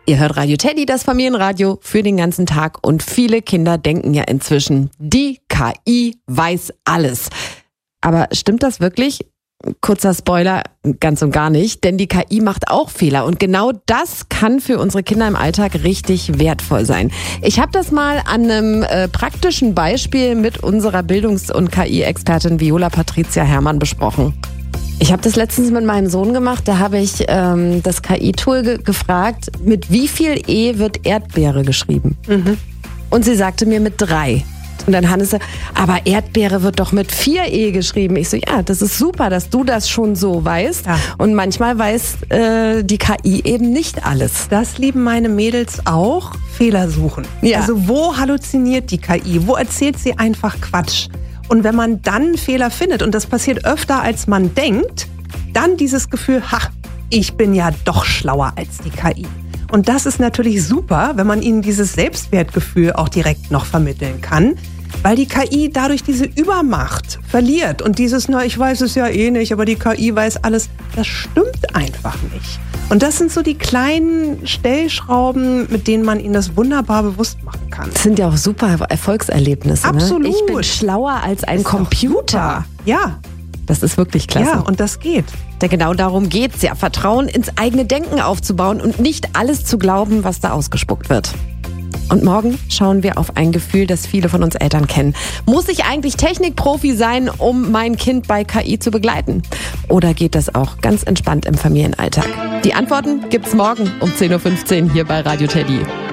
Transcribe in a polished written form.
Ihr hört Radio Teddy, das Familienradio für den ganzen Tag. Und viele Kinder denken ja inzwischen, die KI weiß alles. Aber stimmt das wirklich? Kurzer Spoiler, ganz und gar nicht, denn die KI macht auch Fehler und genau das kann für unsere Kinder im Alltag richtig wertvoll sein. Ich habe das mal an einem praktischen Beispiel mit unserer Bildungs- und KI-Expertin Viola Patricia Herrmann besprochen. Ich habe das letztens mit meinem Sohn gemacht, da habe ich das KI-Tool gefragt, mit wie viel E wird Erdbeere geschrieben? Und sie sagte mir mit 3. Und dann Hannes sagt, aber Erdbeere wird doch mit 4 E geschrieben. Ich so, ja, das ist super, dass du das schon so weißt. Ja. Und manchmal weiß die KI eben nicht alles. Das lieben meine Mädels auch, Fehler suchen. Ja. Also wo halluziniert die KI? Wo erzählt sie einfach Quatsch? Und wenn man dann Fehler findet, und das passiert öfter, als man denkt, dann dieses Gefühl, ich bin ja doch schlauer als die KI. Und das ist natürlich super, wenn man ihnen dieses Selbstwertgefühl auch direkt noch vermitteln kann, weil die KI dadurch diese Übermacht verliert. Und dieses, ich weiß es ja eh nicht, aber die KI weiß alles, das stimmt einfach nicht. Und das sind so die kleinen Stellschrauben, mit denen man ihnen das wunderbar bewusst machen kann. Das sind ja auch super Erfolgserlebnisse. Absolut. Ne? Ich bin schlauer als ein Computer. Ja. Das ist wirklich klasse. Ja, und das geht. Denn genau darum geht's ja, Vertrauen ins eigene Denken aufzubauen und nicht alles zu glauben, was da ausgespuckt wird. Und morgen schauen wir auf ein Gefühl, das viele von uns Eltern kennen. Muss ich eigentlich Technikprofi sein, um mein Kind bei KI zu begleiten? Oder geht das auch ganz entspannt im Familienalltag? Die Antworten gibt's morgen um 10.15 Uhr hier bei Radio Teddy.